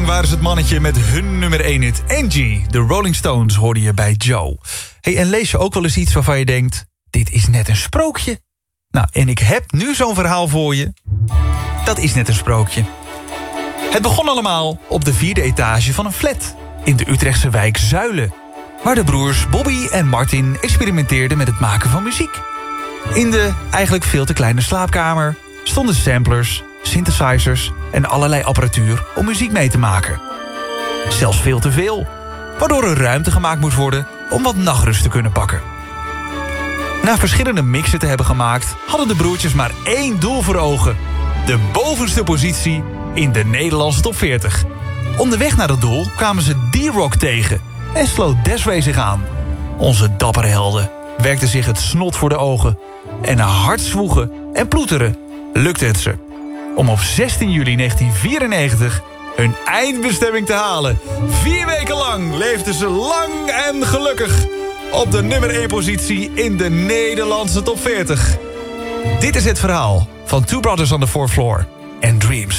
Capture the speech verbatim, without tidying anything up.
lang waren ze het mannetje met hun nummer één hit. Angie, de Rolling Stones, hoorde je bij Joe. Hey, en lees je ook wel eens iets waarvan je denkt, dit is net een sprookje? Nou, en ik heb nu zo'n verhaal voor je. Dat is net een sprookje. Het begon allemaal op de vierde etage van een flat in de Utrechtse wijk Zuilen, waar de broers Bobby en Martin experimenteerden met het maken van muziek. In de eigenlijk veel te kleine slaapkamer stonden samplers, synthesizers en allerlei apparatuur om muziek mee te maken. Zelfs veel te veel, waardoor er ruimte gemaakt moest worden om wat nachtrust te kunnen pakken. Na verschillende mixen te hebben gemaakt, hadden de broertjes maar één doel voor ogen: de bovenste positie in de Nederlandse top veertig. Onderweg naar dat doel kwamen ze D-Rock tegen en sloot Desiree zich aan. Onze dappere helden werkten zich het snot voor de ogen en na hard zwoegen en ploeteren lukte het ze om op zestien juli negentien vierennegentig hun eindbestemming te halen. Vier weken lang leefden ze lang en gelukkig op de nummer één positie in de Nederlandse top veertig. Dit is het verhaal van Two Brothers on the Fourth Floor en Dreams.